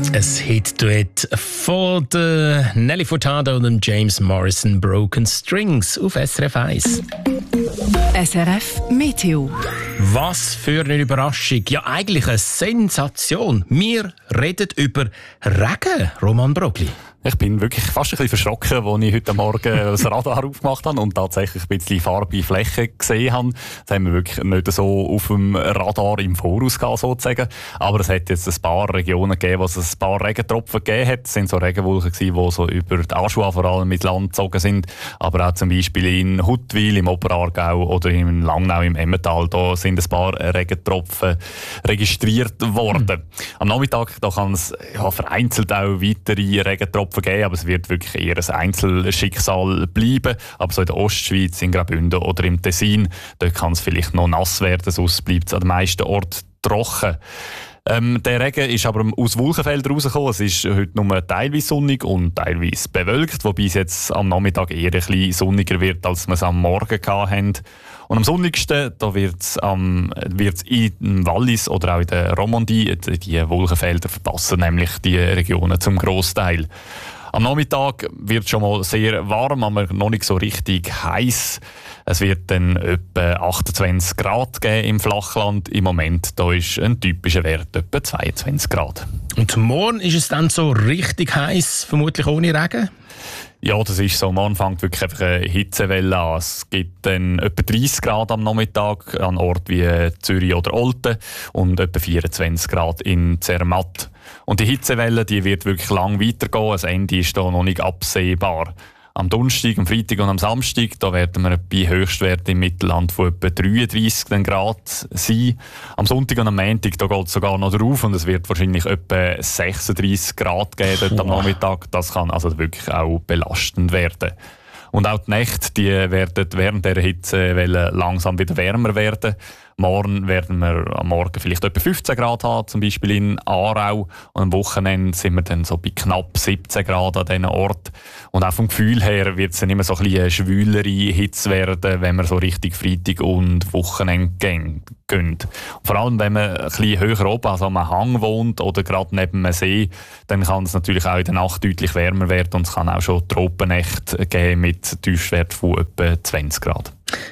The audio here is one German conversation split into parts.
Ein Hit-Duett von der Nelly Furtado und dem James Morrison, Broken Strings auf SRF 1. SRF Meteo. Was für eine Überraschung. Ja, eigentlich eine Sensation. Wir reden über Regen, Roman Brogli. Ich bin wirklich fast ein bisschen verschrocken, als ich heute Morgen das Radar aufgemacht habe und tatsächlich ein bisschen farbige Flächen gesehen habe. Das haben wir wirklich nicht so auf dem Radar im Voraus gehabt, sozusagen. Aber es hat jetzt ein paar Regionen gegeben, wo es ein paar Regentropfen gegeben hat. Es sind so Regenwolken gewesen, die so über die Aschua vor allem mit Land gezogen sind. Aber auch zum Beispiel in Huttwil im Oberaargau oder in Langnau im Emmental, da sind ein paar Regentropfen registriert worden. Am Nachmittag da kann es vereinzelt auch weitere Regentropfen geben, aber es wird wirklich eher ein Einzelschicksal bleiben. Aber so in der Ostschweiz, in Graubünden oder im Tessin, dort kann es vielleicht noch nass werden, sonst bleibt es an den meisten Orten trocken. Der Regen ist aber aus Wolkenfeldern rausgekommen. Es ist heute nur teilweise sonnig und teilweise bewölkt, wobei es jetzt am Nachmittag eher ein bisschen sonniger wird, als wir es am Morgen hatten. Und am sonnigsten da wird's in Wallis oder auch in der Romandie. Die Wolkenfelder verpassen nämlich die Regionen zum Grossteil. Am Nachmittag wird es schon mal sehr warm, aber noch nicht so richtig heiß. Es wird dann etwa 28 Grad geben im Flachland. Im Moment da ist ein typischer Wert etwa 22 Grad. Und morgen ist es dann so richtig heiß, vermutlich ohne Regen? Ja, das ist so. Man fängt wirklich einfach eine Hitzewelle an. Es gibt dann etwa 30 Grad am Nachmittag an Orten wie Zürich oder Olten und etwa 24 Grad in Zermatt. Und die Hitzewelle die wird wirklich lang weitergehen. Das Ende ist da noch nicht absehbar. Am Donnerstag, am Freitag und am Samstag da werden wir bei Höchstwerten im Mittelland von etwa 33 Grad sein. Am Sonntag und am Montag da geht es sogar noch drauf und es wird wahrscheinlich etwa 36 Grad geben dort am Nachmittag. Das kann also wirklich auch belastend werden. Und auch die Nächte die werden während der Hitzewelle langsam wieder wärmer werden. Morgen werden wir am Morgen vielleicht etwa 15 Grad haben, zum Beispiel in Aarau. Und am Wochenende sind wir dann so bei knapp 17 Grad an diesen Ort. Und auch vom Gefühl her wird es dann immer so ein bisschen eine schwülere Hitze werden, wenn wir so richtig Freitag und Wochenende gehen. Und vor allem, wenn man ein bisschen höher oben, also am Hang wohnt oder gerade neben einem See, dann kann es natürlich auch in der Nacht deutlich wärmer werden und es kann auch schon Tropennächte geben mit Tiefstwert von etwa 20 Grad.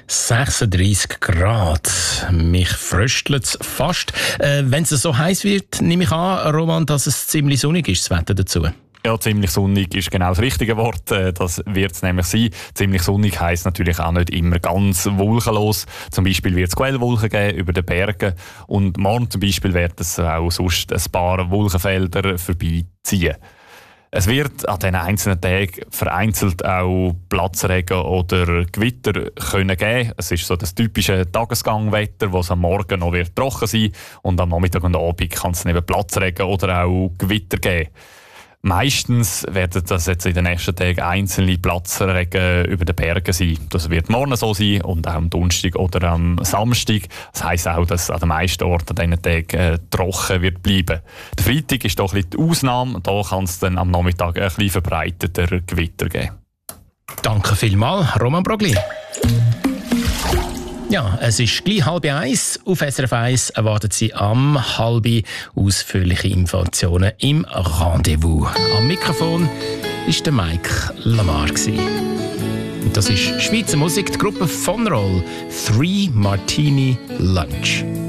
36 Grad. Mich fröstelt es fast. Wenn es so heiß wird, nehme ich an, Roman, dass es ziemlich sonnig ist, das Wetter dazu. Ja, ziemlich sonnig ist genau das richtige Wort. Das wird es nämlich sein. Ziemlich sonnig heisst natürlich auch nicht immer ganz wolkenlos. Zum Beispiel wird es Quellwolken geben über den Bergen. Und morgen zum Beispiel werden es auch sonst ein paar Wolkenfelder vorbeiziehen. Es wird an diesen einzelnen Tagen vereinzelt auch Platzregen oder Gewitter können geben. Es ist so das typische Tagesgangwetter, wo es am Morgen noch wird trocken sein und am Nachmittag und Abend kann es neben Platzregen oder auch Gewitter geben. Meistens werden das jetzt in den nächsten Tagen einzelne Platzregen über den Bergen sein. Das wird morgen so sein und auch am Donnerstag oder am Samstag. Das heisst auch, dass an den meisten Orten an diesen Tagen trocken wird bleiben. Der Freitag ist doch ein bisschen die Ausnahme. Da kann es dann am Nachmittag ein bisschen verbreiteter Gewitter geben. Danke vielmals, Roman Brogli. Ja, es ist gleich 12:30. Auf SRF 1 erwartet Sie am 12:30 ausführliche Informationen im Rendezvous. Am Mikrofon war der Mike Lamar. Und das ist Schweizer Musik, die Gruppe von Roll, 3 Martini Lunch.